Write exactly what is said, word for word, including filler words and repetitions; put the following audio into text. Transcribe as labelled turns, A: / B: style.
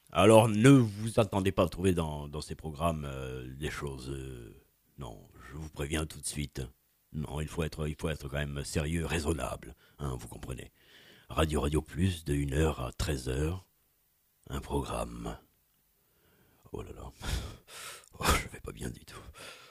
A: Alors ne vous attendez pas à trouver dans, dans ces programmes euh, des choses. euh, non, je vous préviens tout de suite. Non, il faut être, il faut être quand même sérieux, raisonnable. Hein, vous comprenez. Radio Radio Plus de une heure à treize heures. Un programme. Oh là là. Oh, je vais pas bien du tout.